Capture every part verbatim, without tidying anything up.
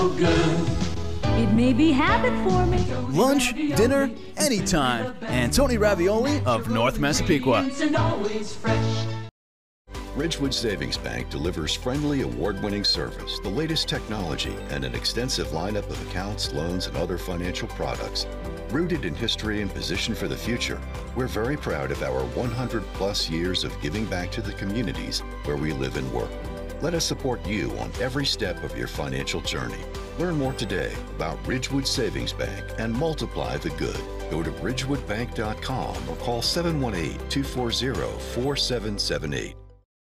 Good. It may be habit forming. Lunch, dinner, anytime. Antoni Ravioli of North Massapequa. And always fresh. Ridgewood Savings Bank delivers friendly, award-winning service, the latest technology, and an extensive lineup of accounts, loans, and other financial products. Rooted in history and positioned for the future, we're very proud of our one hundred plus years of giving back to the communities where we live and work. Let us support you on every step of your financial journey. Learn more today about Ridgewood Savings Bank and multiply the good. Go to ridgewood bank dot com or call seven one eight, two four zero, four seven seven eight.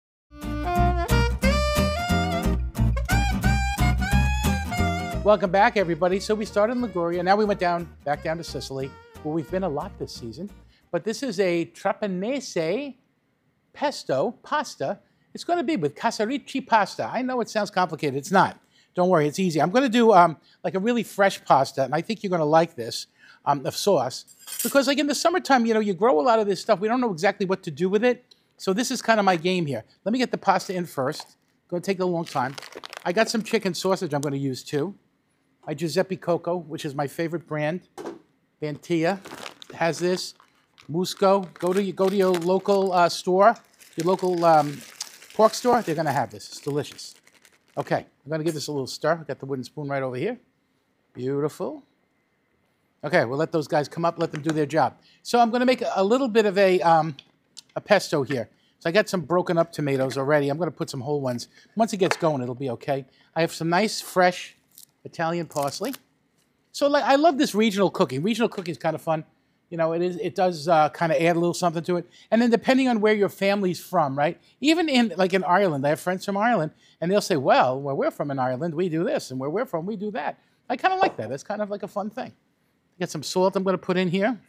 Welcome back, everybody. So we started in Liguria. Now we went down, back down to Sicily, where we've been a lot this season. But this is a trapanese pesto pasta. It's going to be with casarici pasta. I know it sounds complicated. It's not. Don't worry, it's easy. I'm going to do um, like a really fresh pasta, and I think you're going to like this um, of sauce. Because like in the summertime, you know, you grow a lot of this stuff. We don't know exactly what to do with it. So this is kind of my game here. Let me get the pasta in first. It's going to take a long time. I got some chicken sausage I'm going to use too. My Giuseppe Coco, which is my favorite brand. Bantia has this. Musco. Go to, go to your local uh, store, your local um, pork store. They're going to have this. It's delicious. Okay, I'm going to give this a little stir. I've got the wooden spoon right over here. Beautiful. Okay, we'll let those guys come up, let them do their job. So I'm going to make a little bit of a, um, a pesto here. So I got some broken up tomatoes already. I'm going to put some whole ones. Once it gets going, it'll be okay. I have some nice, fresh Italian parsley. So like, I love this regional cooking. Regional cooking is kind of fun. You know, it is. It does uh, kind of add a little something to it. And then depending on where your family's from, right? Even in, like in Ireland, I have friends from Ireland, and they'll say, well, where we're from in Ireland, we do this, and where we're from, we do that. I kind of like that. It's kind of like a fun thing. I got some salt I'm going to put in here.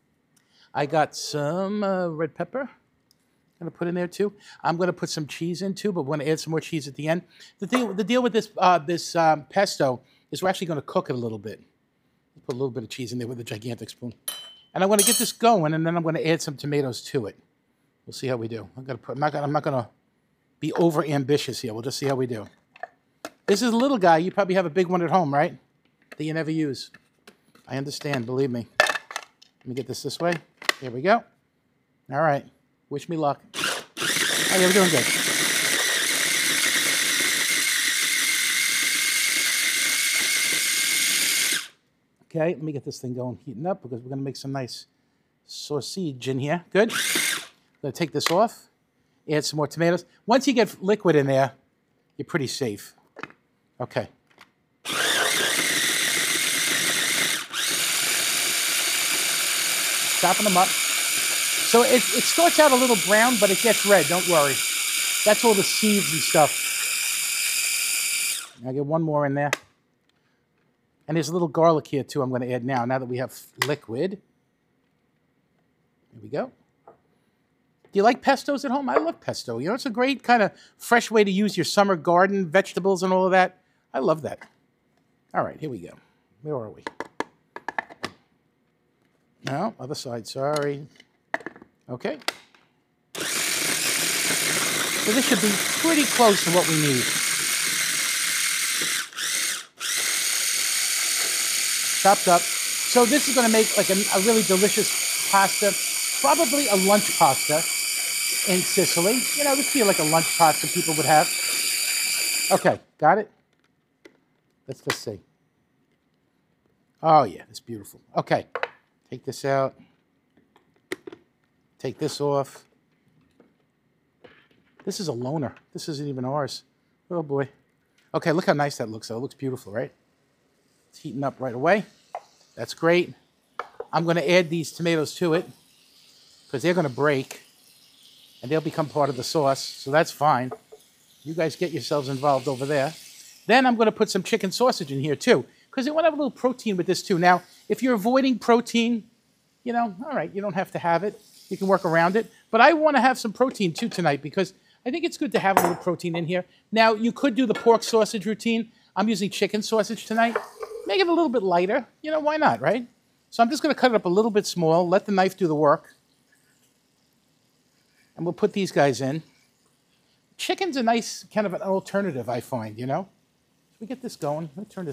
I got some uh, red pepper. I'm going to put in there too. I'm going to put some cheese in too, but we're going to add some more cheese at the end. The deal, the deal with this, uh, this um, pesto is we're actually going to cook it a little bit. Put a little bit of cheese in there with a gigantic spoon. And I'm going to get this going, and then I'm going to add some tomatoes to it. We'll see how we do. I'm, gonna put, I'm not going I'm not going to be over ambitious here. We'll just see how we do. This is a little guy. You probably have a big one at home, right? That you never use. I understand, believe me. Let me get this this way. There we go. All right. Wish me luck. Oh, yeah, we're doing good. Okay, let me get this thing going, heating up, because we're going to make some nice sausage in here. Good. I'm going to take this off, add some more tomatoes. Once you get liquid in there, you're pretty safe. Okay. Chopping them up. So it, it starts out a little brown, but it gets red. Don't worry. That's all the seeds and stuff. I'll get one more in there. And there's a little garlic here, too, I'm going to add now, now that we have liquid. There we go. Do you like pestos at home? I love pesto. You know, it's a great kind of fresh way to use your summer garden, vegetables and all of that. I love that. All right, here we go. Where are we? No, other side, sorry. Okay. So this should be pretty close to what we need. Chopped up. So this is going to make like a, a really delicious pasta, probably a lunch pasta in Sicily. You know, this would be like a lunch pasta people would have. Okay, got it? Let's just see. Oh yeah, it's beautiful. Okay, take this out. Take this off. This is a loner. This isn't even ours. Oh boy. Okay, look how nice that looks though. It looks beautiful, right? It's heating up right away. That's great. I'm going to add these tomatoes to it because they're going to break and they'll become part of the sauce, so that's fine. You guys get yourselves involved over there. Then I'm going to put some chicken sausage in here too because you want to have a little protein with this too. Now, if you're avoiding protein, you know, all right, you don't have to have it. You can work around it. But I want to have some protein too tonight because I think it's good to have a little protein in here. Now, you could do the pork sausage routine. I'm using chicken sausage tonight. Make it a little bit lighter. You know, why not, right? So I'm just going to cut it up a little bit small, let the knife do the work. And we'll put these guys in. Chicken's a nice kind of an alternative, I find, you know? So we get this going. Let me turn this